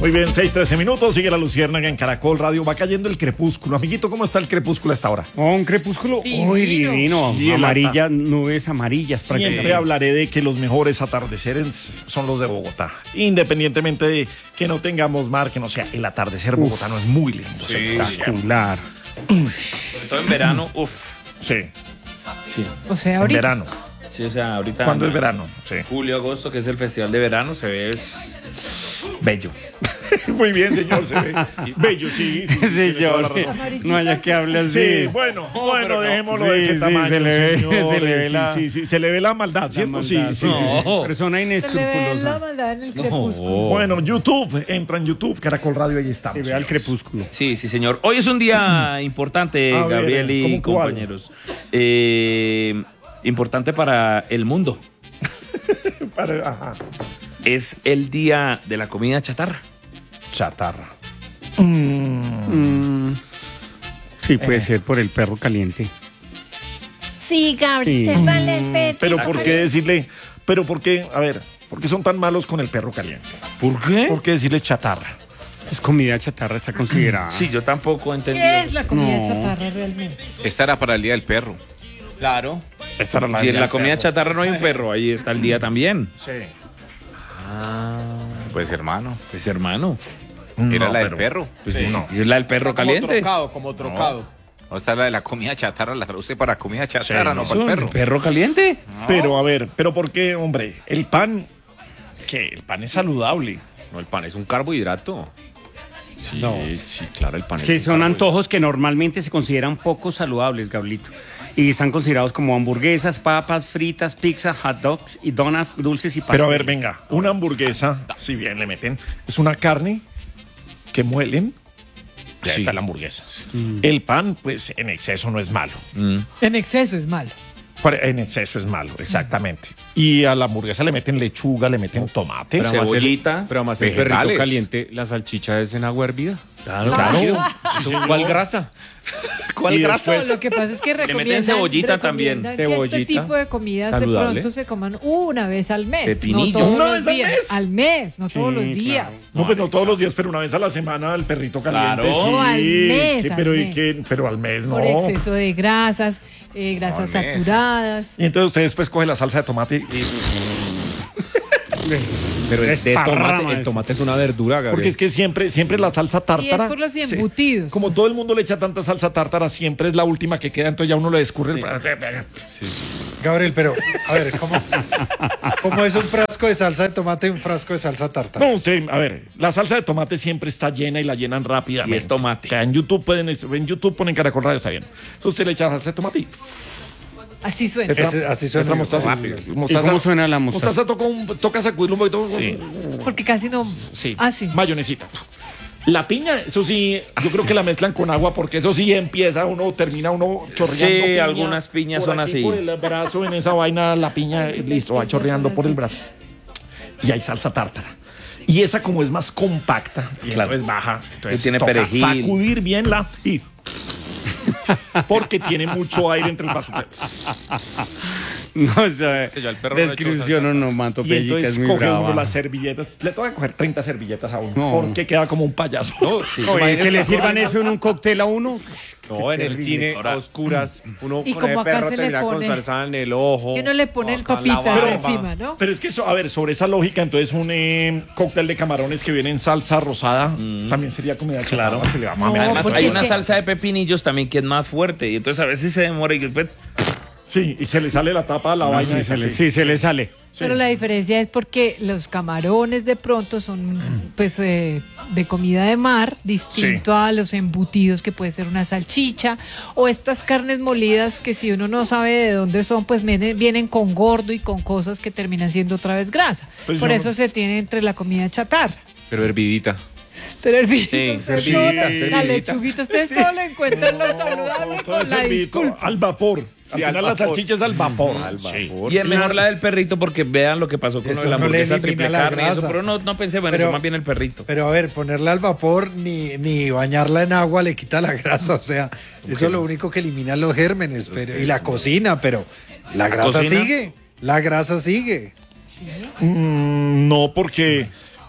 Muy bien, 6:13 minutos, sigue la luciérnaga en Caracol Radio, va cayendo el crepúsculo. Amiguito, ¿cómo está el crepúsculo a esta hora? Un crepúsculo muy divino, amarilla, nubes amarillas. Siempre hablaré de que los mejores atardeceres son los de Bogotá, independientemente de que no tengamos mar, que no sea, el atardecer bogotano es muy lindo. Espectacular. Sobre todo en verano, Sí. O sea, En ahorita. verano. Sí, o sea, ahorita. ¿Cuándo es verano? Sí. Julio, agosto, que es el festival de verano, se ve bello. Muy bien, señor, se ve bello, sí. Sí, yo, Amarillita. no haya que hable así. Sí, bueno, dejémoslo de ese Sí, tamaño, se le ve, señores. se le ve la- Sí, se le ve la maldad, ¿cierto? Sí. Persona Se le ve la inescrupulosa. maldad en el crepúsculo. Bueno, YouTube, entra en YouTube, Caracol Radio, ahí estamos. Se ve al crepúsculo. Sí, señor. Hoy es un día importante, A ver, Gabriel y ¿cómo cuál? compañeros. Importante para el mundo. Ajá. Es el día de la comida chatarra. Chatarra. Sí, puede ser por el perro caliente. Sí, Gabriel, Sí. vale el pecho. Pero ¿por qué decirle? Pero ¿por qué? A ver, ¿por qué son tan malos con el perro caliente? ¿Por qué? ¿Por qué decirle chatarra? Es comida chatarra, está considerada. Sí, yo tampoco entendí. ¿Qué es la comida No. chatarra realmente? Esta era para el Día del Perro. Claro. Esta era Y en la comida chatarra no hay un perro, ahí está el día también. Sí. Pues hermano, Pues hermano. era No, la del pero- perro. Pues sí, ¿y es la del perro caliente? Como trocado. O está la de la comida chatarra, la traduce para comida chatarra, Sí, no no, para el perro. ¿El perro caliente? Pero a ver, ¿pero por qué, hombre? El pan, ¿qué? El pan es saludable. No, el pan es un carbohidrato. Sí, sí, claro, el pan Es que un son carbohidrato. antojos que normalmente se consideran poco saludables, Gablito. Y están considerados como hamburguesas, papas, fritas, pizza, hot dogs y donas dulces y pasteles. Pero a ver, venga, una hamburguesa, si bien le meten, es una carne que muelen. Ya Sí. está la hamburguesa. El pan, pues en exceso no es malo. En exceso es malo. En exceso es malo, exactamente. Y a la hamburguesa le meten lechuga, le meten tomate. Pero además Cebollita, pero además el vegetales. perrito caliente, la salchicha es en agua hervida. Claro, Claro. ¿Cuál grasa? ¿Cuál Y grasa? después- Lo que pasa es que meten recomiendan, cebollita también. recomiendan que Cebollita, este tipo de comidas de saludable. pronto se coman una vez al mes. Pepinillo. No todos ¿Una los vez al días. mes? Al mes, no todos los días. No, pues no todos los días, pero una vez a la semana el perrito caliente. Claro. Sí. No, al mes, ¿Qué? al Pero, mes. pero al mes no. Por exceso de grasas, grasas No, al mes. saturadas. Y entonces usted después coge la salsa de tomate y... Pero el Desparrama eso. tomate es una verdura, Gabriel. Porque es que siempre la salsa Y tártara... es por los sí. embutidos. Como todo el mundo le echa tanta salsa tártara, siempre es la última que queda, entonces ya uno le descurre Gabriel, pero, a ver, ¿cómo es un frasco de salsa de tomate y un frasco de salsa tártara? No, usted, a ver, la salsa de tomate siempre está llena y la llenan rápidamente. Y es tomate. O sea, en YouTube ponen Caracol Radio, está bien. Entonces usted le echa salsa de tomate y... Así suena. Así suena. Entra mostaza. ¿Y cómo suena la mostaza? Toca sacudirlo un poquito. Sí. Porque casi no. Sí. Ah, sí. Mayonesita. La piña, eso sí, yo creo que la mezclan con agua porque eso sí termina uno chorreando. Sí, piña. algunas piñas Por son aquí, así. Por el brazo, en esa vaina, la piña, listo, va chorreando por el brazo. Y hay salsa tártara. Y esa como es más compacta y Claro. entonces baja, entonces Y tiene toca perejil. sacudir bien y... Porque tiene mucho aire entre el paso. No, o sea, Ya el perro no le echó descripción o no, manto Y pellica, es entonces muy coge uno brava. las servilletas. Le toca coger 30 servilletas a uno. No. Porque queda como un payaso. Oye, que le sirvan eso en un cóctel a uno. No, en el cine, a oscuras, uno Y con como el acá perro se le termina con pone- salsa en el ojo. Y uno le pone el acá en la papitas barba. encima, ¿no? Pero es que, a ver, sobre esa lógica, entonces un cóctel de camarones que viene en salsa rosada también sería comida Claro. chatarra, se le va a No, mamear. Además, porque hay es una que- salsa de pepinillos también que es más fuerte. Y entonces a veces se demora y después... Sí, y se le sale la tapa a la vaina. Sí, se le sale. Pero la diferencia es porque los camarones de pronto son pues de comida de mar, distinto a los embutidos que puede ser una salchicha o estas carnes molidas que si uno no sabe de dónde son, pues vienen con gordo y con cosas que terminan siendo otra vez grasa. Pues Por yo- eso se tiene entre la comida chatarra. Pero hervidita. Pero el Sí, la lechuguita, ustedes todo lo encuentran lo saludable Todo con la servito disculpa. al vapor. Sí, al al final la vapor. salchicha es al vapor. Al Sí. vapor. Y es mejor la del perrito porque vean lo que pasó con lo Eso de la no le hamburguesa elimina triple la carne y eso, grasa. pero no pensé, bueno, Pero- eso más bien el perrito. Pero a ver, ponerla al vapor ni bañarla en agua le quita la grasa, o sea, eso es lo único que elimina los gérmenes, pero, y la cocina, pero la grasa cocina? sigue, la grasa sigue. No, porque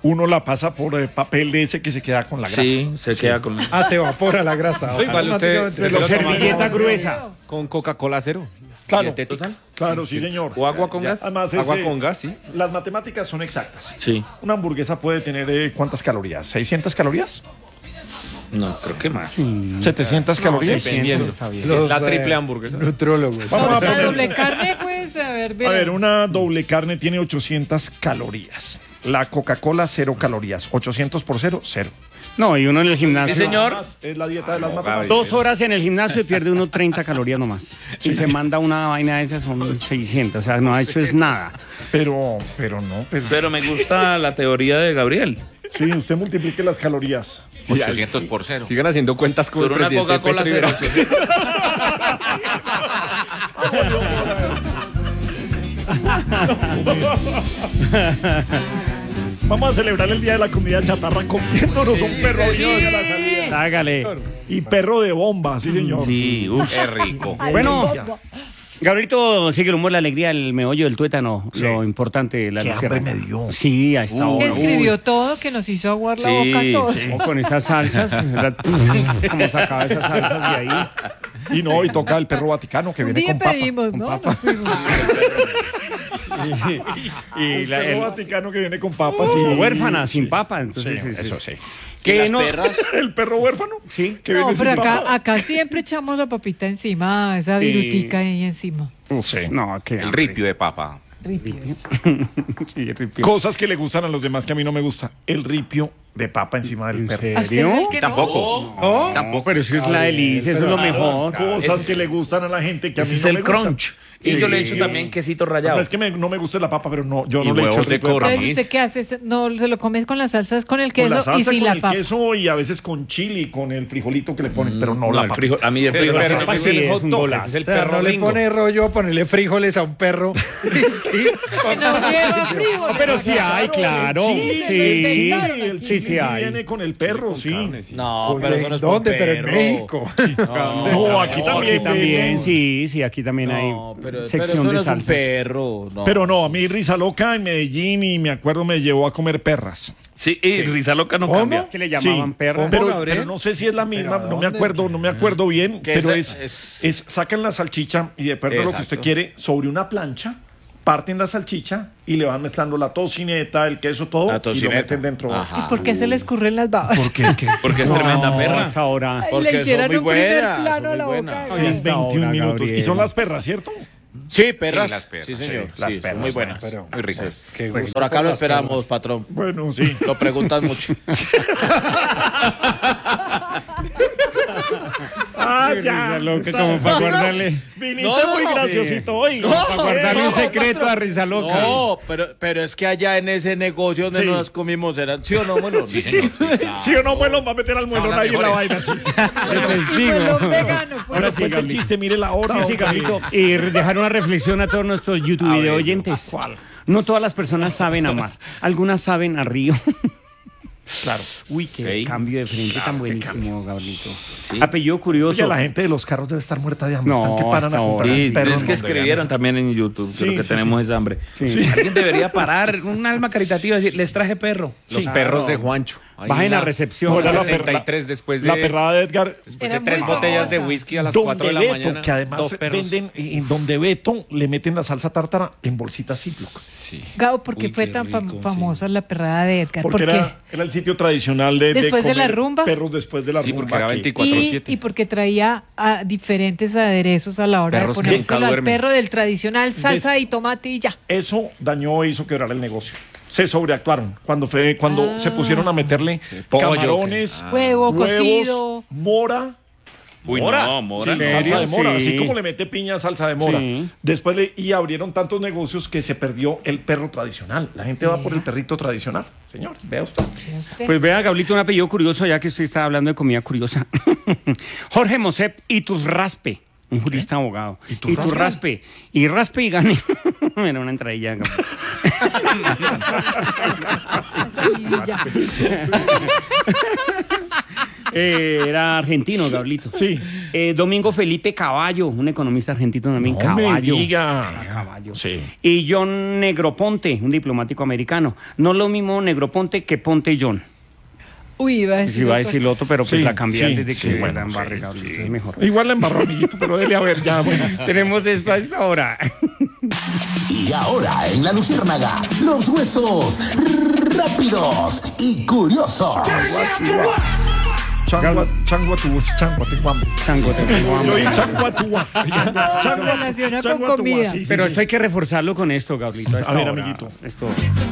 uno la pasa por papel de ese que se queda con la grasa. Sí, se queda con la... Ah, se evapora la grasa. Igual usted Automáticamente. se lo Servilleta toma gruesa. con Coca-Cola cero. Claro, Dietética. claro, sí, señor. ¿O agua con gas? Además, Agua con gas, sí. las matemáticas son exactas. Sí. Una hamburguesa puede tener ¿cuántas calorías? ¿600 calorías? No, creo que más. ¿700 calorías? Dependiendo. Está bien. Los, La triple hamburguesa. Nutrólogos. Vamos a La poner- doble carne, pues, a ver, A ver, veremos. una doble carne tiene 800 calorías. La Coca-Cola, 0 calorías. 800 por 0, 0. No, y uno en el gimnasio. Sí, señor. Además, es la dieta de las matemáticas. 2 horas en el gimnasio y pierde uno 30 calorías nomás. Y se manda una vaina de esas, son 600. O sea, no ha hecho es nada. Pero no. Pero me gusta la teoría de Gabriel. Sí, usted multiplique las calorías. 800 por 0. Sigan haciendo cuentas con el Por una presidente Coca-Cola Petro y cero. Vamos a celebrar el Día de la Comida Chatarra comiéndonos un perro vivo a la salida. Hágale. Y perro de bomba, sí, señor. Sí, uff. Qué rico. Bueno, Gabrielito, sigue el humor, la alegría, el meollo, el tuétano, lo importante, la Qué lucierna. hambre me dio. Sí, a esta hora. Escribió todo que nos hizo aguar la boca a todos. Sí, con esas salsas, ¿verdad? Como sacaba esas salsas de ahí. Y no, y toca el perro Vaticano que Un viene día con papa. pedimos, ¿no? papa. Nos fuimos. Y El perro Vaticano que viene con papas y huérfana, sin sí. papa. Sí, Entonces, eso sí. Que no, El perro huérfano. Sí. Que No, viene pero sin papa. acá siempre echamos la papita encima, esa virutica ahí encima. Sí. No, que El ripio de papa. Ripios. Sí, ripio. Cosas que le gustan a los demás que a mí no me gusta. El ripio de papa encima del ¿En perro. ¿A usted serio? no? Tampoco. ¿No? Tampoco. Pero eso es la delicia, eso es lo mejor. Cosas que le gustan a la gente que a mí Ese es no me el gustan. crunch. Y yo le echo también quesito rallado. No es que no me guste la papa, pero no, yo Y no le echo el huevos de ripio de codorniz. papa. Entonces, ¿usted qué hace? No, se lo comes con las salsas, con el Con queso la salsa, y sin con la el papa. queso y a veces con chili, con el frijolito que le ponen, pero no, No, la el papa. frijol, a mí el Pero frijol el no perro me sí, es el es hot un dog, golazo. es el O sea, perro no le ringo. pone rollo ponerle frijoles a un perro. Sí, No lleva frijoles. Pero sí hay, claro. Sí, Sí, el sí, chili sí sí hay. viene con el perro, sí. No, ¿De ¿Dónde? Pero en México. No, aquí también. Aquí también, sí, aquí también hay sección de salsas. perro. No. Pero no, a mí Risa Loca en Medellín y me acuerdo me llevó a comer perras. Sí, y risa loca no ¿Cómo? cambia. Que le llamaban Sí, perra. ¿Cómo? Pero, Gabriel? pero no sé si es la misma, ¿Pero no me dónde? acuerdo, no me acuerdo bien, Que pero esa- es sacan la salchicha y de acuerdo a lo que usted Exacto. quiere sobre una plancha, parten la salchicha y le van mezclando la tocineta, el queso, todo La y lo tocineta. meten dentro. Ajá. ¿Y por qué se le escurren las babas? ¿Por qué? ¿Qué? Porque es No, tremenda perra. hasta ahora. Ay, porque le son hicieron muy un primer buenas, plano son a muy la buenas. boca. Sí, es hasta 21 ahora, minutos. Gabriel. Y son las perras, ¿cierto? Sí, perras. Sí, las perras, Sí, señor. sí, las Sí, perras, muy buenas. Pero, Muy ricas. qué gusto Por acá por lo las esperamos, perras. patrón. Bueno, sí. Lo preguntan mucho. Ah, Risa loca, como para guardarle, Viniste No, muy no, graciosito hoy. para guardarle un secreto a Risa loca. No, pero es que allá en ese negocio donde Sí. nos comimos, ¿era, ¿sí o no? Bueno, Sí, señor. Si o no, bueno, va a meter al muelón las ahí en la mejores. vaina. Sí. Les digo. Melón vegano, pues. Ahora sí, Cuenta el Gabriel. chiste, mire la hora. Sí, sí, hombre. Gabrielito. Y dejar una reflexión a todos nuestros YouTube video oyentes. No todas las personas saben amar. Algunas saben a río. Claro. Uy, qué Ok. cambio de frente tan buenísimo, Gabrielito. Apellido curioso. Oye, la gente de los carros debe estar muerta de hambre. No, Están que paran hasta a ahora. comprar Sí, perros es que donde escribieron vean. también en YouTube. Creo Sí, que sí, tenemos esa hambre. Sí. Alguien debería parar, un alma caritativa, decir, les traje perro. Los perros de Juancho. Ahí Bajen en a recepción. No, era la 63 después de, La perrada de Edgar. después de Era 3 muy botellas de famosa. whisky a las 4 de la Beto, mañana. que además dos perros. venden, en donde Beto le meten la salsa tártara en bolsitas Ziploc. Sí. Gabo, ¿por qué Uy, fue qué tan rico, famosa la perrada de Edgar? Porque ¿Por qué? era el sitio tradicional de Después de la comer rumba. Perros después de la Sí, rumba. porque era que- 24/7. Y porque traía diferentes aderezos a la hora Perros de que ponérselo nunca al duermen. perro del tradicional salsa y tomate y ya. Eso dañó e hizo quebrar el negocio. Se sobreactuaron cuando se pusieron a meterle pollo, camarones, Huevo huevos, cocido. mora. Uy, Mora. no, mora. Sí, no. salsa de mora, Sí. así como le mete piña, salsa de mora. Sí. Después y abrieron tantos negocios que se perdió el perro tradicional. La gente va por el perrito tradicional. Señor, vea usted. Pues vea, Gablito, un apellido curioso, ya que usted está hablando de comida curiosa. Jorge Mosep Iturraspe, un jurista abogado. Iturraspe. Y raspe y gane. Era una entradilla. Gablito. Era argentino, Gablito. Sí. Domingo Felipe Caballo, un economista argentino también, No me Caballo. diga. Caballo. Sí. Y John Negroponte, un diplomático americano. No lo mismo Negroponte que Ponte John. Uy, iba a Sí, decir. iba a otro. decir lo otro, pero pues Sí, la cambié sí, antes de sí, que bueno, la embarre, sí, Gablito, sí. es mejor. Igual la embarró, amiguito, pero dele a ver ya, bueno. Tenemos esto a esta hora. Y ahora en la Luciérnaga, los huesos rápidos y curiosos. Changuatuas. Chango, te pongo hambre. Yo oí changuatúa. Se relaciona con comida. Sí, sí, Pero sí. esto hay que reforzarlo con esto, Gablito. A ver, amiguito. Esto.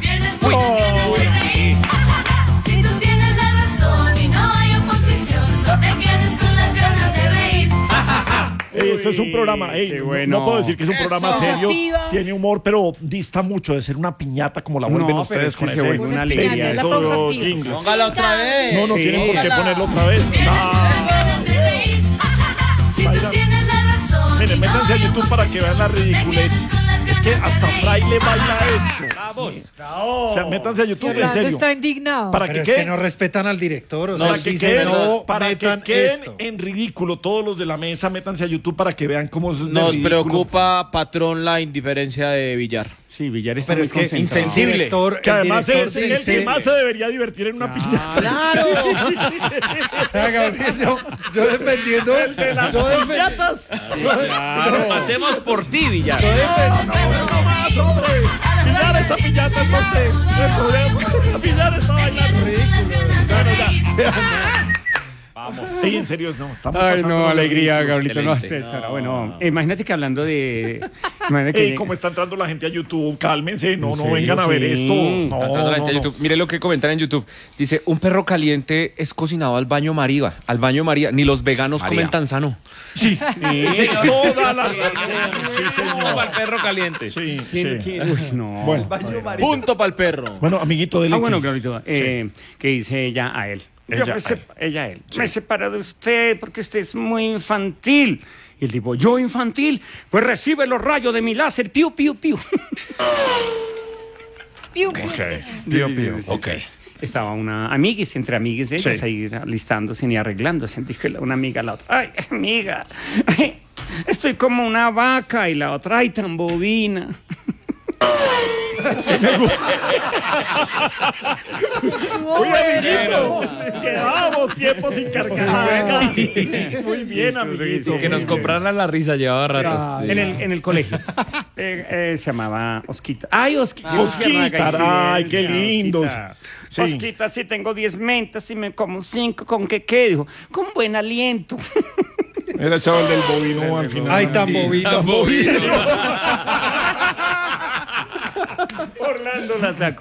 Si tú tienes la razón y no hay oposición, no te quedes con las ganas de reír. Esto es un programa. Qué no- bueno. No puedo decir que es un programa serio. Creativa. Tiene humor, pero dista mucho de ser una piñata como la vuelven No, pero ustedes es que con se ese. vuelve una alegría. Es la Todo pausativa. jingle. Póngala otra vez. No tienen por qué ponerlo otra vez. Ganas de reír. Si tú Baila. tienes la razón. Miren, y no métanse a hay YouTube para que vean la oposición, no te ridiculez. quedes con las Es que ganas de hasta reír. Fraile baila esto. O sea, métanse a YouTube, en Orlando serio. está indignado. Para Pero que es que queden, no respetan al director. O sea, para que dicen, queden, no para que metan queden esto. en ridículo todos los de la mesa, métanse a YouTube para que vean cómo es de Nos ridículo. preocupa, patrón, la indiferencia de Villar. Sí, Villar está Pero muy es que concentrado. insensible. el director, Que además el es director el que dice- más se debería divertir en una piñata. ¡Claro! Ah, Gabriel, yo defendiendo. El de las yo defen- piñatas. Lo hacemos por ti, Villar. yo defen- No más, hombre. Pillar esta piñata, no sé. Eso, pillar está bailando. Bueno, ya. Vamos. Ey, en serio, no. Estamos Ay, pasando no, los alegría, ridículos. Gablito. No, hasta esta hora. Bueno, imagínate que hablando de. Imagínate Ey, cómo está entrando la gente a YouTube. Cálmense. No, no serio? vengan a ver Sí. esto. No, Está entrando la gente a no, YouTube. Mire lo que comentan en YouTube. Dice, un perro caliente es cocinado al baño María. Al baño María. Ni los veganos María. comen tan sano. Sí, toda la razón. Sí, Para señor. el perro caliente. Sí, ¿Quién- sí. quién? Uy, no. Bueno, Punto para el perro. bueno, amiguito, dele. Ah, bueno, que- Gablito, que dice ella a él. Ella a él. Ella a él. Me separo de usted porque usted es muy infantil. Y el tipo, ¿yo infantil? Pues recibe los rayos de mi láser. Piu, piu, piu. Piu. Ok, tío Pío. Sí, sí, Ok. sí. Estaba una amiguis, entre amiguis de ellas, Sí. ahí listándose ni arreglándose. Dijo una amiga a la otra, ay, amiga, estoy como una vaca. Y la otra, ay, tan bobina. Oye, amiguito, llevábamos tiempo sin cargar. Muy bien, amiguito. Que nos compraran la risa llevaba rato. En el colegio. Se llamaba Osquita. ¡Ay, Osquita! Osquita, ay, qué lindos. Osquita. Sí. Osquita, si tengo 10 mentas y me como 5, ¿con qué? Dijo, con buen aliento. Era el chaval del bovino al final. Ay, tan bobito. Orlando la sacó.